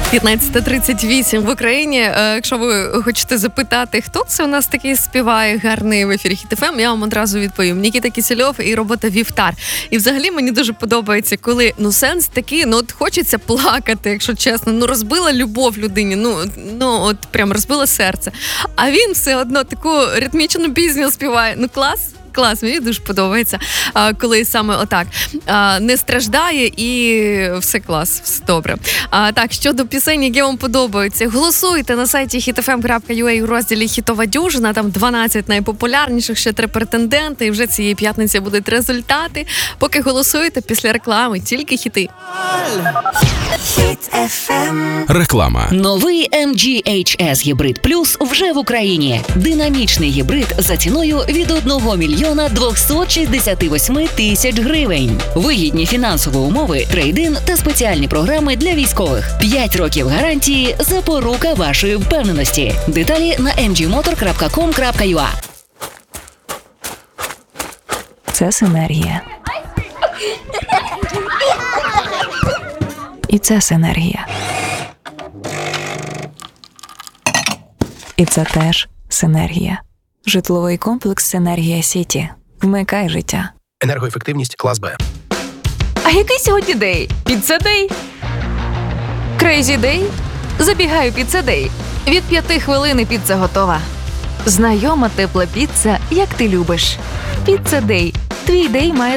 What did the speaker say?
15:38 в Україні. Якщо ви хочете запитати, хто це у нас такий співає гарний в ефірі Хіт ФМ, я вам одразу відповім. Нікіта Кісельов і робота Вівтар. І взагалі мені дуже подобається, коли, сенс такий, от хочеться плакати, якщо чесно. Розбила любов людині, от прям розбила серце. А він все одно таку ритмічну пісню співає. Клас, мені дуже подобається, коли саме отак не страждає і все клас, все добре. Так, щодо пісень, які вам подобаються, голосуйте на сайті hitfm.ua у розділі «Хітова дюжина», там 12 найпопулярніших, ще 3 претенденти, і вже цієї п'ятниці будуть результати. Поки голосуєте, після реклами тільки хіти. Реклама. Новий MG HS Hybrid Plus вже в Україні. Динамічний гібрид за ціною від 1 268 000 гривень. Вигідні фінансові умови, трейд-ін та спеціальні програми для військових. 5 років гарантії – запорука вашої впевненості. Деталі на mgmotor.com.ua. Це синергія. І це синергія. І це теж синергія. Житловий комплекс «Синергія Сіті». Вмикай життя. Енергоефективність клас Б. А який сьогодні день? Піцца-дей? Крейзі-дей? Забігаю піцца-дей. Від 5 хвилин і піца готова. Знайома тепла піца, як ти любиш. Піцца-дей. Твій дей має